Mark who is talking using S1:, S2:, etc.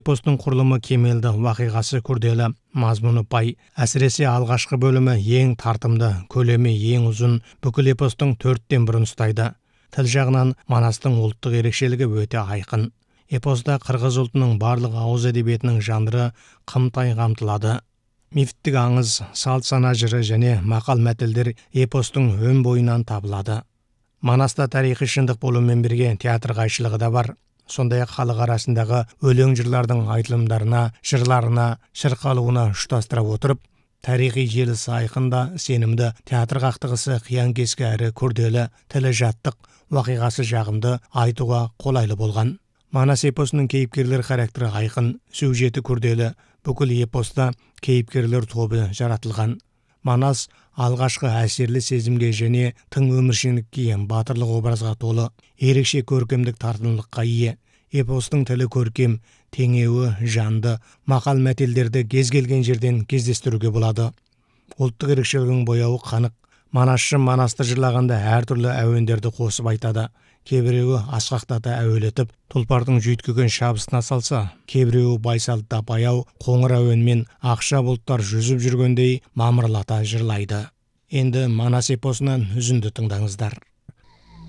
S1: Эпостың құрылымы кемелді, вақиғасы күрделі, мазмұны пай. Әсіресе алғашқы бөлімі ең тартымды, көлемі ең ұзын, бүкіл эпостың 1/4 ұстайды. Тіл жағынан Манастың ұлттық ерекшелігі өте айқын. Эпоста қырғыз ұлтының барлық ауыз әдебиетінің жанры қымтай қамтылады. Мифтік аңыз, салт сана жыры және мақал мәтелдер эпостың өн бойынан табылады. Манаста тарихи шындық болумен бірге театр қайшылығы да бар. Сондай-ақ халық арасындағы өлең жырлардың айтылымдарына, жырларына, шырқалуына ұштастыра отырып, тарихи желісі айқында, сенімді, театр қақтығысы қиян-кескі әрі күрделі, тілі жаттық, вақиғасы жағымды, айтуға қолайлы болған. Манас эпосының кейіпкерлер характері айқын, сюжеті күрделі, бүкіл эпоста кейіпкерлер тобы жаратылған. Манас алғашқы әсерлі сезімге және тың өміршеңдікке, батырлық образға толы, ерекше көркемдік тартымдылыққа ие. Эпостың тілі көркем, теңеуі жанды, мақал мәтелдерді кез келген жерден кездестіруге болады. Ұлттық ерекшелігінің бояуы қанық. Манасшы Манасты жырлағанда әртүрлі әуендерді қосып айтады. Кейбіреуі асқақтата әуелетіп, тұлпардың жүйткіген шабысына салса, кейбіреуі байсалда баяу, қоңыр әуенмен ақша бұлттар жүзіп жүргендей мамырлата жырлайды. Енді Манас эпосынан үзінді тыңдаңыздар.